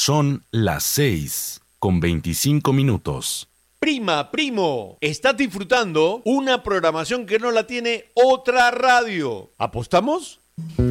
Son las 6:25. Prima, primo, estás disfrutando una programación que no la tiene otra radio. ¿Apostamos?